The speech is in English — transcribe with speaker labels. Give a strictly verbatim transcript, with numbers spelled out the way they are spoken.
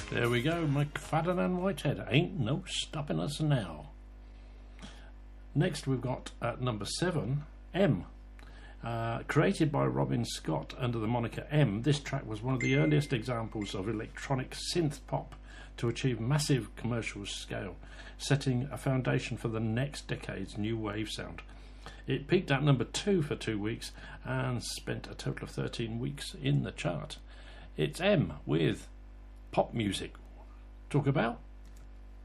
Speaker 1: There we go, McFadden and Whitehead. Ain't no stopping us now. Next we've got at number seven, M. Uh, created by Robin Scott under the moniker M, this track was one of the earliest examples of electronic synth pop to achieve massive commercial scale, setting a foundation for the next decade's new wave sound. It peaked at number two for two weeks and spent a total of thirteen weeks in the chart. It's M with Pop Music. Talk about